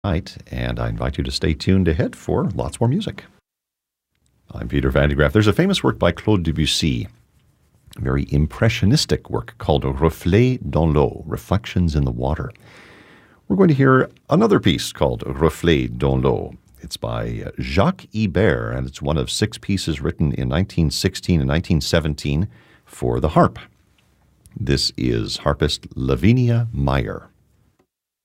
night, and I invite you to stay tuned ahead for lots more music. I'm Peter Van de Graaff. There's a famous work by Claude Debussy, a very impressionistic work called Reflets dans l'eau, Reflections in the Water. We're going to hear another piece called Reflets dans l'eau. It's by Jacques Ibert, and it's one of 6 pieces written in 1916 and 1917 for the harp. This is harpist Lavinia Meyer.